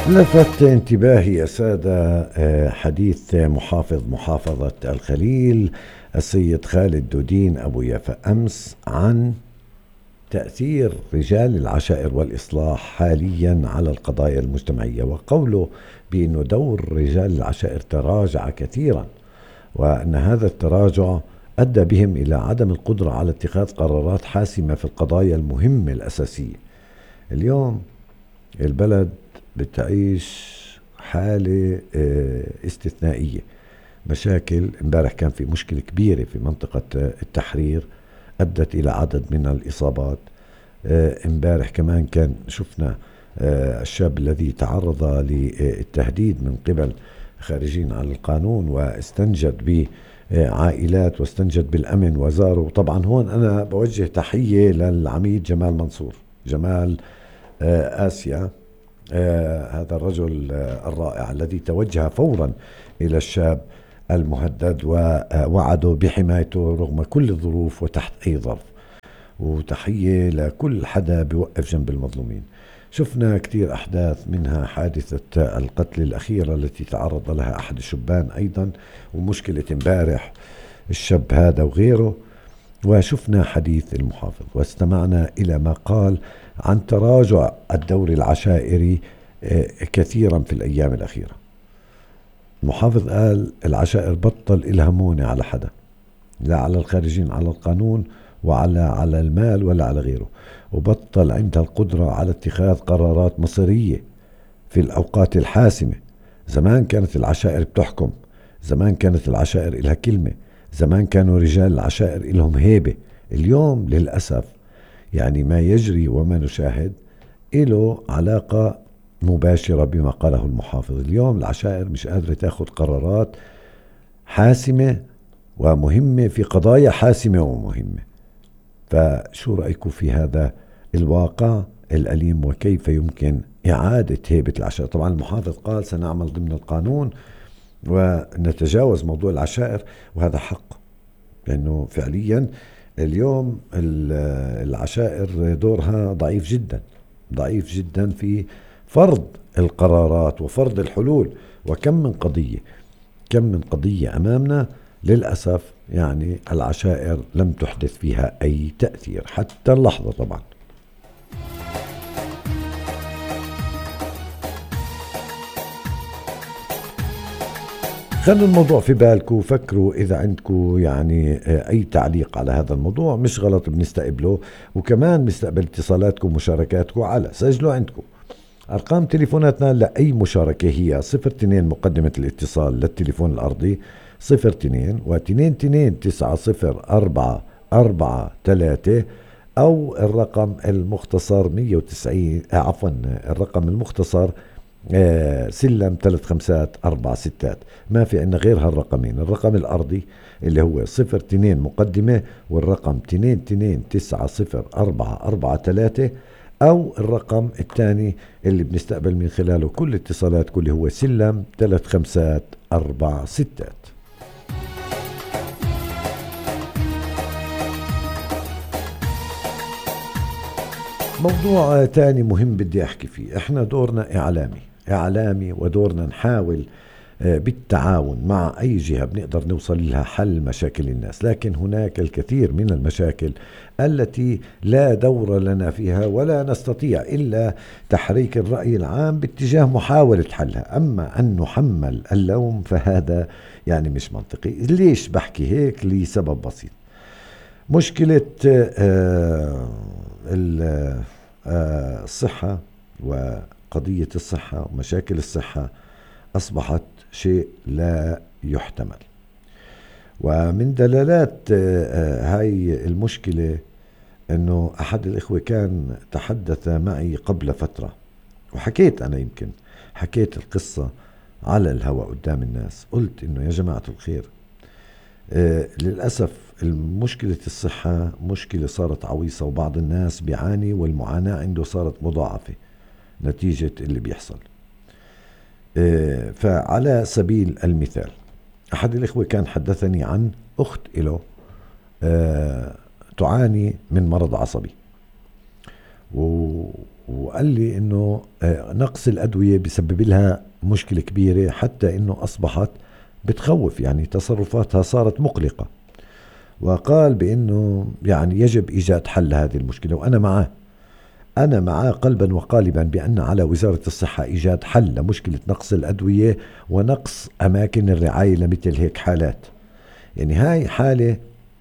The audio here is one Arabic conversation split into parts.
لفت انتباهي يا سادة حديث محافظ محافظة الخليل السيد خالد دودين أبو يافا أمس عن تأثير رجال العشائر والإصلاح حاليا على القضايا المجتمعية، وقوله بأن دور رجال العشائر تراجع كثيرا، وأن هذا التراجع أدى بهم إلى عدم القدرة على اتخاذ قرارات حاسمة في القضايا المهمة الأساسية. اليوم البلد بتعيش حالة استثنائية، مشاكل. امبارح كان في مشكلة كبيرة في منطقة التحرير أدت إلى عدد من الإصابات. امبارح كمان كان شفنا الشاب الذي تعرض للتهديد من قبل خارجين على القانون واستنجد بعائلات واستنجد بالأمن وزاره. طبعا هون أنا بوجه تحية للعميد جمال منصور، جمال آسيا، هذا الرجل الرائع الذي توجه فورا إلى الشاب المهدد ووعده بحمايته رغم كل الظروف وتحت أي ظرف. وتحية لكل حدا بيوقف جنب المظلومين. شفنا كتير أحداث، منها حادثة القتل الأخيرة التي تعرض لها أحد الشبان أيضا، ومشكلة امبارح الشاب هذا وغيره. وشفنا حديث المحافظ واستمعنا إلى ما قال عن تراجع الدور العشائري كثيرا في الأيام الأخيرة. المحافظ قال العشائر بطل إلهموني على حدا، لا على الخارجين على القانون وعلى المال ولا على غيره، وبطل عندها القدرة على اتخاذ قرارات مصيرية في الأوقات الحاسمة. زمان كانت العشائر بتحكم، زمان كانت العشائر إلها كلمة، زمان كانوا رجال العشائر إلهم هيبة. اليوم للأسف يعني ما يجري وما نشاهد له علاقة مباشرة بما قاله المحافظ. اليوم العشائر مش قادرة تاخذ قرارات حاسمة ومهمة في قضايا حاسمة ومهمة. فشو رأيكم في هذا الواقع الأليم، وكيف يمكن إعادة هيبة العشائر؟ طبعا المحافظ قال سنعمل ضمن القانون ونتجاوز موضوع العشائر، وهذا حق، لأنه فعليا اليوم العشائر دورها ضعيف جدا، ضعيف جدا في فرض القرارات وفرض الحلول. وكم من قضية، كم من قضية أمامنا للأسف يعني العشائر لم تحدث فيها أي تأثير حتى اللحظة. طبعا خلوا الموضوع في بالكم، فكروا إذا عندكم يعني أي تعليق على هذا الموضوع مش غلط بنستقبله، وكمان بنستقبل اتصالاتكم ومشاركاتكم على سجلوا عندكم أرقام تليفوناتنا لأي مشاركة هي 02 مقدمة الاتصال للتليفون الأرضي 02 و22 904443، أو الرقم المختصر 190 عفوا الرقم المختصر سلم 3546. ما في عنا غير هالرقمين، الرقم الأرضي اللي هو 02 مقدمة والرقم 22 904443، أو الرقم الثاني اللي بنستقبل من خلاله كل اتصالات اللي هو سلم 3546. موضوع تاني مهم بدي أحكي فيه. إحنا دورنا إعلامي ودورنا نحاول بالتعاون مع أي جهة بنقدر نوصل لها حل مشاكل الناس، لكن هناك الكثير من المشاكل التي لا دور لنا فيها ولا نستطيع إلا تحريك الرأي العام باتجاه محاولة حلها. أما أن نحمل اللوم فهذا يعني مش منطقي. ليش بحكي هيك؟ لسبب بسيط. مشكلة الصحة وقضية الصحة ومشاكل الصحة أصبحت شيء لا يحتمل. ومن دلالات هاي المشكلة أنه أحد الإخوة كان تحدث معي قبل فترة، وحكيت أنا يمكن حكيت القصة على الهواء قدام الناس. قلت إنه يا جماعة الخير، للأسف المشكلة الصحة مشكلة صارت عويصة، وبعض الناس بيعاني والمعاناة عنده صارت مضاعفة نتيجة اللي بيحصل. فعلى سبيل المثال أحد الإخوة كان حدثني عن أخت له تعاني من مرض عصبي، وقال لي انه نقص الادوية بيسبب لها مشكلة كبيرة، حتى انه اصبحت بتخوف، يعني تصرفاتها صارت مقلقة. وقال بانه يعني يجب ايجاد حل لهذه المشكلة، وانا معاه. أنا معاه قلبا وقالبا بأن على وزارة الصحة إيجاد حل لمشكلة نقص الأدوية ونقص أماكن الرعاية لمثل هيك حالات. يعني هاي حالة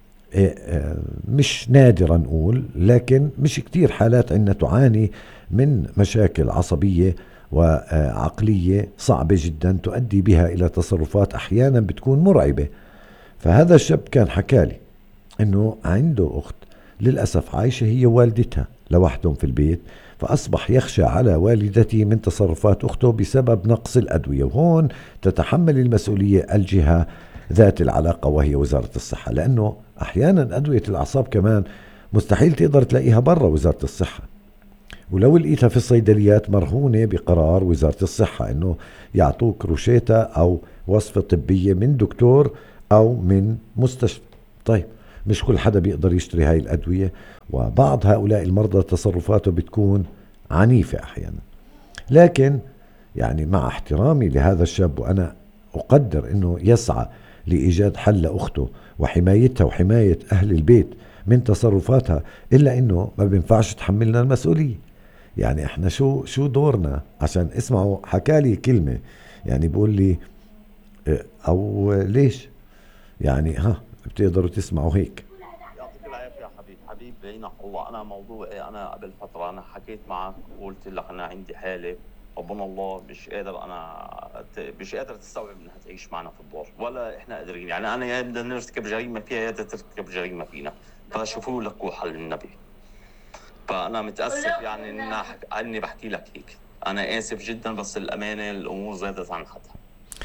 مش نادرة نقول، لكن مش كتير حالات عندنا تعاني من مشاكل عصبية وعقلية صعبة جدا تؤدي بها إلى تصرفات أحيانا بتكون مرعبة. فهذا الشاب كان حكالي أنه عنده أخت للأسف عايشة هي والدتها لوحدهم في البيت، فأصبح يخشى على والدته من تصرفات أخته بسبب نقص الأدوية. وهون تتحمل المسؤولية الجهة ذات العلاقة وهي وزارة الصحة، لأنه أحيانا أدوية الأعصاب كمان مستحيل تقدر تلاقيها برا وزارة الصحة، ولو لقيتها في الصيدليات مرهونة بقرار وزارة الصحة أنه يعطوك روشيتا أو وصفة طبية من دكتور أو من مستشفى. طيب مش كل حدا بيقدر يشتري هاي الأدوية، وبعض هؤلاء المرضى تصرفاته بتكون عنيفة أحيانا. لكن يعني مع احترامي لهذا الشاب، وأنا أقدر أنه يسعى لإيجاد حل لأخته وحمايتها وحماية أهل البيت من تصرفاتها، إلا أنه ما بينفعش تحملنا المسؤولية. يعني احنا شو دورنا؟ عشان اسمعوا، حكالي كلمة يعني بقول لي او ليش يعني بتقدروا تسمعوا هيك. يعطيك العافية يا حبيب بينك الله. أنا موضوعي، أنا قبل فترة أنا حكيت معك وقلت لك أنا عندي حالة ربنا الله مش قادر تستوعب إنها تعيش معنا في الدار، ولا إحنا قادرين. يعني أنا يا بدنا نرتكب جريمة فيها يا ترتكب جريمة فينا، فشوفوا لك حل النبي. فأنا متأسف يعني إني بحكي لك هيك، أنا آسف جدا، بس الأمانة الأمور زادت عن حدها.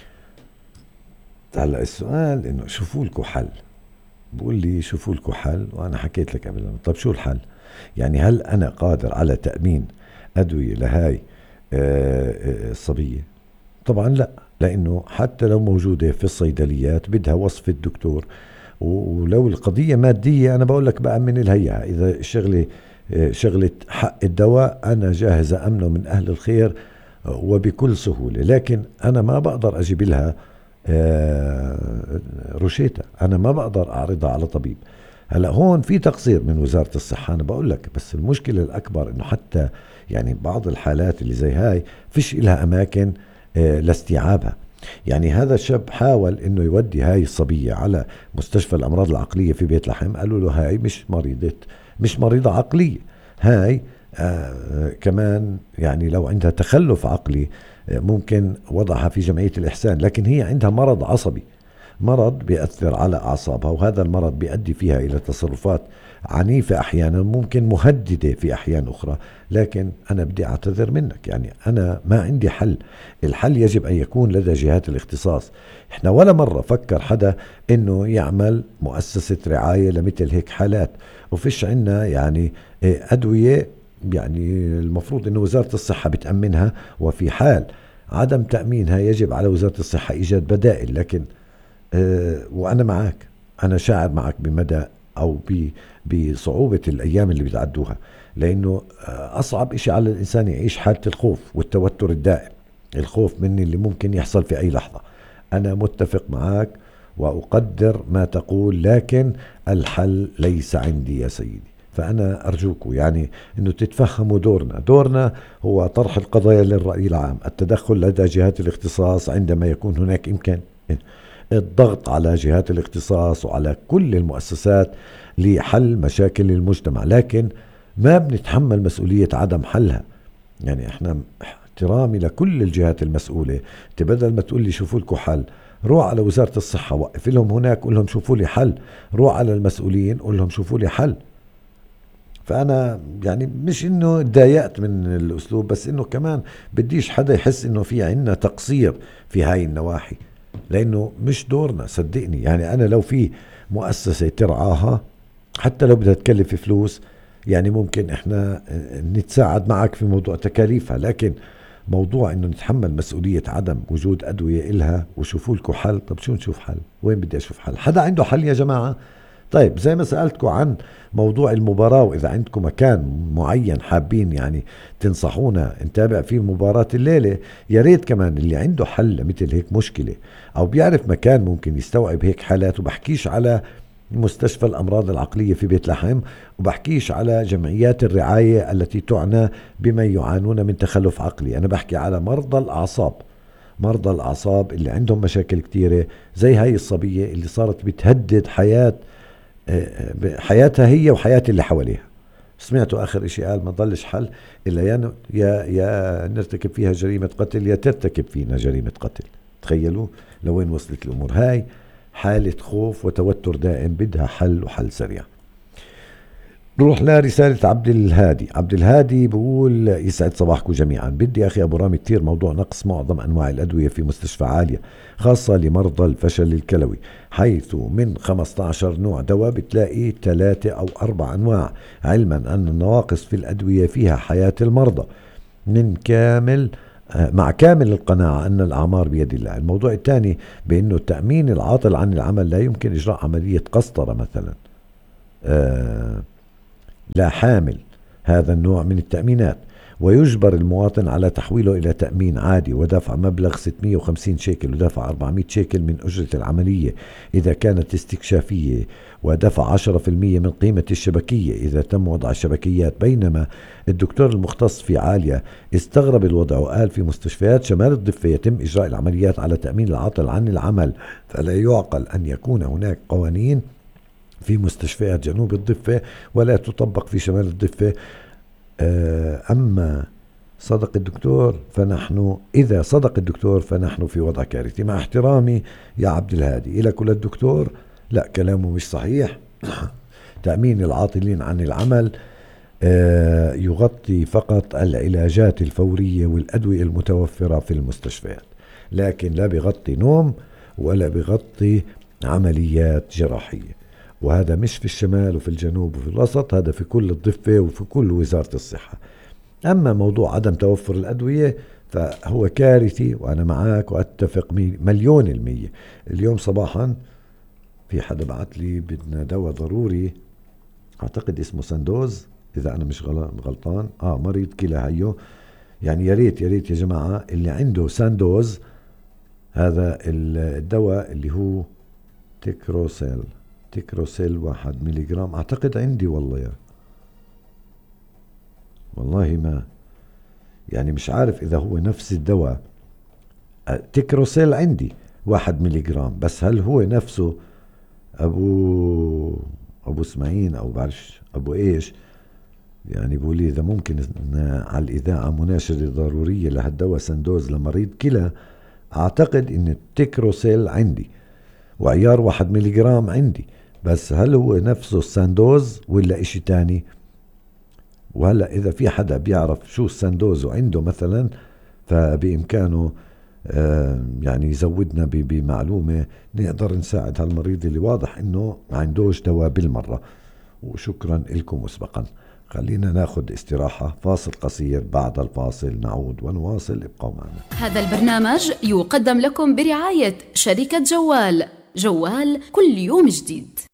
هلا السؤال انه شوفوا لكم حل. بقول لي شوفوا لكم حل، وانا حكيت لك قبل. طب شو الحل؟ يعني هل انا قادر على تأمين ادوية لهاي الصبية؟ طبعا لا، لانه حتى لو موجودة في الصيدليات بدها وصفة دكتور، ولو القضية مادية انا بقول لك بأمن لها اياها. اذا الشغلة شغلة حق الدواء أنا جاهز أمنه من أهل الخير وبكل سهولة، لكن أنا ما بقدر أجيب لها روشيتا، أنا ما بقدر أعرضها على طبيب. هلأ هون في تقصير من وزارة الصحة أنا بقول لك، بس المشكلة الأكبر إنه حتى يعني بعض الحالات اللي زي هاي فيش إلها أماكن لاستيعابها. يعني هذا الشاب حاول إنه يودي هاي الصبية على مستشفى الأمراض العقلية في بيت لحم، قالوا له هاي مش مريضة عقلية، هاي كمان يعني لو عندها تخلف عقلي ممكن وضعها في جمعية الإحسان، لكن هي عندها مرض عصبي، مرض بيأثر على أعصابها، وهذا المرض بيؤدي فيها إلى تصرفات عنيفة أحيانا، ممكن مهددة في أحيان أخرى. لكن أنا بدي أعتذر منك، يعني أنا ما عندي حل. الحل يجب أن يكون لدى جهات الاختصاص. إحنا ولا مرة فكر حدا إنه يعمل مؤسسة رعاية لمثل هيك حالات، وفيش عنا يعني أدوية يعني المفروض إنه وزارة الصحة بتأمنها، وفي حال عدم تأمينها يجب على وزارة الصحة إيجاد بدائل. لكن وأنا معك، أنا شاعر معك بمدى أو بصعوبة الأيام اللي بتعدوها، لأنه أصعب إشي على الإنسان يعيش حالة الخوف والتوتر الدائم، الخوف من اللي ممكن يحصل في أي لحظة. أنا متفق معك وأقدر ما تقول، لكن الحل ليس عندي يا سيدي. فأنا أرجوكم يعني أنه تتفهموا دورنا هو طرح القضايا للرأي العام، التدخل لدى جهات الاختصاص عندما يكون هناك إمكان، الضغط على جهات الاختصاص وعلى كل المؤسسات لحل مشاكل المجتمع، لكن ما بنتحمل مسؤولية عدم حلها. يعني احنا احترامي لكل الجهات المسؤولة، بدل ما تقول لي شوفوا لكم حل، روح على وزارة الصحة وقف لهم هناك قول لهم شوفوا لي حل، روح على المسؤولين قول لهم شوفوا لي حل. فأنا يعني مش إنه تضايقت من الأسلوب، بس إنه كمان بديش حدا يحس إنه في عنا تقصير في هاي النواحي، لأنه مش دورنا صدقني. يعني أنا لو في مؤسسة ترعاها حتى لو بدها تكلف فلوس، يعني ممكن إحنا نتساعد معك في موضوع تكاليفها، لكن موضوع إنه نتحمل مسؤولية عدم وجود أدوية إلها وشوفوا لكم حل. طب شو نشوف حل؟ وين بدي أشوف حل؟ حدا عنده حل يا جماعة؟ طيب زي ما سألتكم عن موضوع المباراة، وإذا عندكم مكان معين حابين يعني تنصحونا نتابع فيه مباراة الليلة، يا ريت كمان اللي عنده حل مثل هيك مشكلة أو بيعرف مكان ممكن يستوعب هيك حالات، وبحكيش على مستشفى الأمراض العقلية في بيت لحم، وبحكيش على جمعيات الرعاية التي تعنى بمن يعانون من تخلف عقلي، أنا بحكي على مرضى الأعصاب. مرضى الأعصاب اللي عندهم مشاكل كتيرة، زي هاي الصبية اللي صارت بتهدد حياتها هي وحياة اللي حواليها. سمعتوا آخر إشي قال ما ضلش حل إلا يا نرتكب فيها جريمة قتل يا ترتكب فينا جريمة قتل. تخيلوا لوين وصلت الأمور. هاي حالة خوف وتوتر دائم، بدها حل وحل سريع. نروح لرسالة عبد الهادي. عبد الهادي بقول يسعد صباحكم جميعا، بدي أخي أبو رامي كتير موضوع نقص معظم أنواع الأدوية في مستشفى عالية، خاصة لمرضى الفشل الكلوي، حيث من 15 نوع دواء بتلاقي 3 أو 4 أنواع، علما أن النواقص في الأدوية فيها حياة المرضى. مع كامل القناعة أن الأعمار بيد الله. الموضوع الثاني بأنه التأمين العاطل عن العمل، لا يمكن إجراء عملية قسطرة مثلا لا حامل هذا النوع من التأمينات، ويجبر المواطن على تحويله إلى تأمين عادي ودفع مبلغ 650 شيكل ودفع 400 شيكل من أجرة العملية إذا كانت استكشافية، ودفع 10% من قيمة الشبكية إذا تم وضع الشبكيات. بينما الدكتور المختص في عالية استغرب الوضع وقال في مستشفيات شمال الضفة يتم إجراء العمليات على تأمين العاطل عن العمل، فلا يعقل أن يكون هناك قوانين في مستشفيات جنوب الضفة ولا تطبق في شمال الضفة. أما صدق الدكتور فنحن، إذا صدق الدكتور فنحن في وضع كارثي. مع احترامي يا عبد الهادي إلى كل الدكتور، لا كلامه مش صحيح. تأمين العاطلين عن العمل يغطي فقط العلاجات الفورية والأدوية المتوفرة في المستشفيات، لكن لا بيغطي نوم ولا بيغطي عمليات جراحية. وهذا مش في الشمال وفي الجنوب وفي الوسط، هذا في كل الضفة وفي كل وزارة الصحة. أما موضوع عدم توفر الأدوية فهو كارثي، وأنا معاك وأتفق 1,000,000%. اليوم صباحا في حدا بعت لي بدنا دواء ضروري، أعتقد اسمه ساندوز إذا أنا مش غلطان، مريض كلى هيو. يعني يا ريت يا جماعة اللي عنده ساندوز، هذا الدواء اللي هو تيكروسيل 1 مليغرام، أعتقد عندي والله ما يعني مش عارف إذا هو نفس الدواء. تيكروسيل عندي 1 مليغرام، بس هل هو نفسه أبو اسماعيل أو بعرفش أبو إيش؟ يعني بقولي إذا ممكن على الإذاعة مناشدة ضرورية لهالدواء ساندوز لمريض كلى. أعتقد إن التيكروسيل عندي وعيار 1 مليغرام عندي، بس هل هو نفسه الساندوز ولا إشي تاني؟ وهلأ إذا في حدا بيعرف شو الساندوز وعنده مثلا، فبإمكانه يعني يزودنا بمعلومة نقدر نساعد هالمريض اللي واضح إنه ما عندوش دواء بالمرة. وشكرا لكم مسبقا. خلينا ناخد استراحة، فاصل قصير، بعد الفاصل نعود ونواصل، ابقوا معنا. هذا البرنامج يقدم لكم برعاية شركة جوال كل يوم جديد.